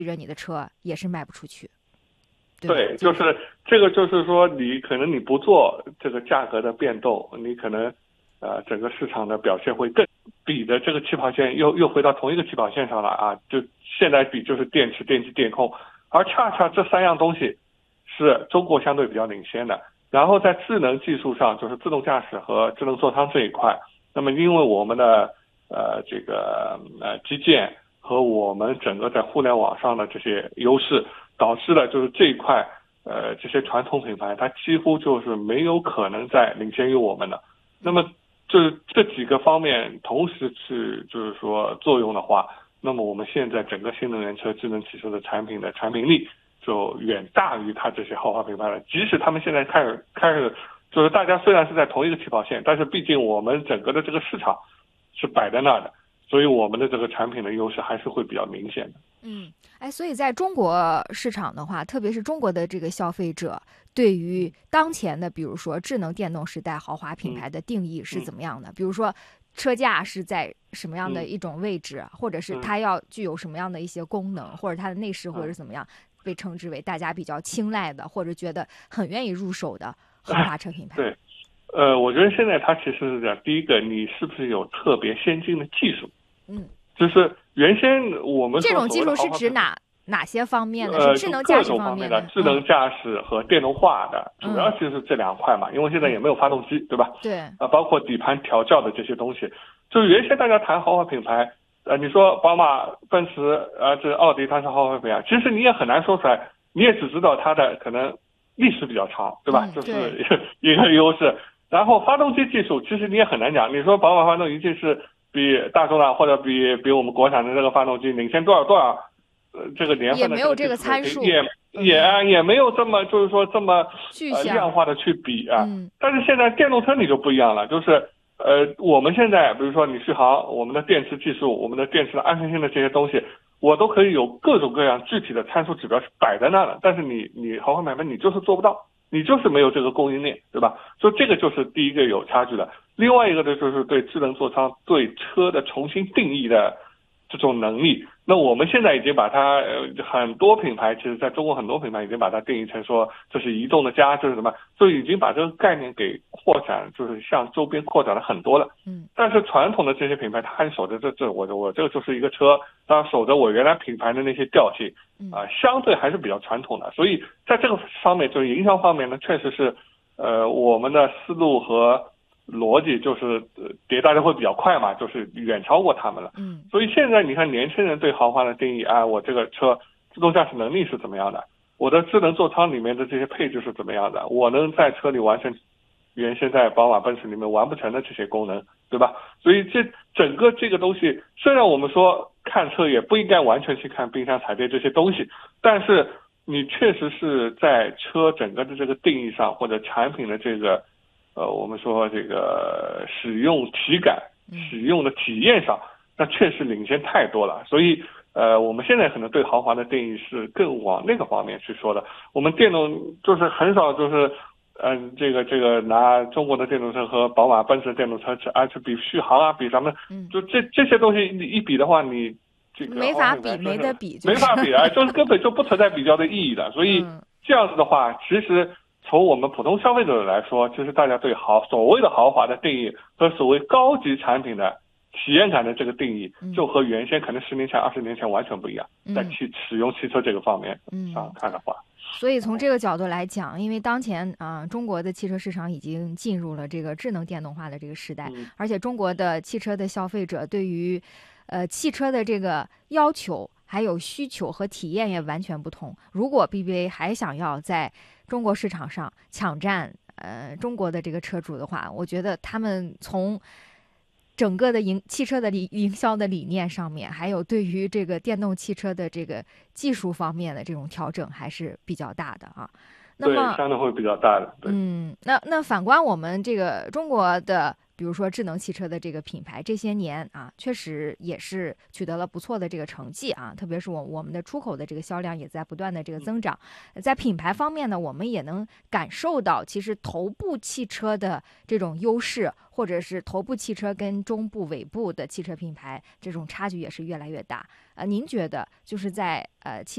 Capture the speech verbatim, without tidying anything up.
着你的车也是卖不出去。 对，就是这个，就是说你可能你不做这个价格的变动，你可能呃整个市场的表现会更比的这个起跑线又又回到同一个起跑线上了啊！就现在比就是电池、电机、电控，而恰恰这三样东西是中国相对比较领先的。然后在智能技术上，就是自动驾驶和智能座舱这一块，那么因为我们的呃这个呃基建和我们整个在互联网上的这些优势，导致了就是这一块呃这些传统品牌它几乎就是没有可能再领先于我们的。那么这这几个方面同时是就是说作用的话，那么我们现在整个新能源车、智能汽车的产品的产品力就远大于它这些豪华品牌了。即使他们现在开始开始就是大家虽然是在同一个起跑线，但是毕竟我们整个的这个市场是摆在那儿的，所以我们的这个产品的优势还是会比较明显的。 嗯，哎，所以在中国市场的话，特别是中国的这个消费者，对于当前的比如说智能电动时代豪华品牌的定义是怎么样的？嗯、比如说车价是在什么样的一种位置，嗯、或者是它要具有什么样的一些功能，嗯、或者它的内饰或者怎么样，被称之为大家比较青睐的或者觉得很愿意入手的豪华车品牌。 对，呃，我觉得现在它其实是这样，第一个，你是不是有特别先进的技术？ 嗯， 就是原先我们说这种技术是指哪哪些方面的？ 呃， 是智能驾驶方面的， 智能驾驶和电动化的， 嗯、 主要就是这两块嘛。因为现在也没有发动机，对吧？ 对。 啊，包括底盘调教的这些东西，就是原先大家谈豪华品牌，呃，你说宝马、奔驰，呃，这奥迪它是豪华品牌，其实你也很难说出来，你也只知道它的可能历史比较长，对吧？ 嗯、 就是一个优势。然后发动机技术，其实你也很难讲，你说宝马发动机一定是比大众的或者比比我们国产的这个发动机领先多少多少，呃，这个年份的也没有这个参数， 也也啊也没有这么就是说这么呃量化的去比啊。 嗯、 但是现在电动车你就不一样了，就是呃我们现在比如说你续航，我们的电池技术，我们的电池的安全性的这些东西，我都可以有各种各样具体的参数指标是摆在那了，但是你你豪华买卖你就是做不到。你就是没有这个供应链，对吧？所以这个就是第一个有差距的。另外一个呢，就是对智能座舱、对车的重新定义的这种能力。那我们现在已经把它，呃，很多品牌，其实在中国很多品牌已经把它定义成说这是移动的家，这是什么？就已经把这个概念给扩展，就是向周边扩展了很多了。 嗯。 但是传统的这些品牌，它还守着这这我我这个就是一个车，它守着我原来品牌的那些调性。啊，相对还是比较传统的，所以在这个方面，就是营销方面呢，确实是，呃，我们的思路和逻辑就是迭代的会比较快嘛，就是远超过他们了。 嗯， 所以现在你看年轻人对豪华的定义啊，我这个车自动驾驶能力是怎么样的，我的智能座舱里面的这些配置是怎么样的，我能在车里完成原先在宝马、奔驰里面完不成的这些功能，对吧？所以这整个这个东西，虽然我们说看车也不应该完全去看冰山彩电这些东西，但是你确实是在车整个的这个定义上，或者产品的这个呃，我们说这个使用体感、使用的体验上，那确实领先太多了。所以呃，我们现在可能对豪华的定义是更往那个方面去说的。我们电动就是很少就是。嗯，这个这个拿中国的电动车和宝马、奔驰电动车去啊去比续航啊，比咱们，就这这些东西你一比的话，你这个没法比，没得比， 没法比啊，就是根本就不存在比较的意义的。所以这样子的话，其实从我们普通消费者来说，其实大家对豪所谓的豪华的定义和所谓高级产品的体验感的这个定义，就和原先可能十年前、二十年前完全不一样。在汽使用汽车这个方面上看的话。 所以从这个角度来讲，因为当前啊、呃，中国的汽车市场已经进入了这个智能电动化的这个时代， 嗯、 而且中国的汽车的消费者对于，呃，汽车的这个要求、还有需求和体验也完全不同。如果 B B A 还想要在中国市场上抢占呃中国的这个车主的话，我觉得他们从整个的营汽车的营销的理念上面，还有对于这个电动汽车的这个技术方面的这种调整还是比较大的啊。那么对，相对会比较大的。对嗯，那那反观我们这个中国的， 比如说智能汽车的这个品牌，这些年啊，确实也是取得了不错的这个成绩啊，特别是我我们的出口的这个销量也在不断的这个增长。在品牌方面呢，我们也能感受到，其实头部汽车的这种优势，或者是头部汽车跟中部、尾部的汽车品牌这种差距也是越来越大。呃，您觉得就是在呃汽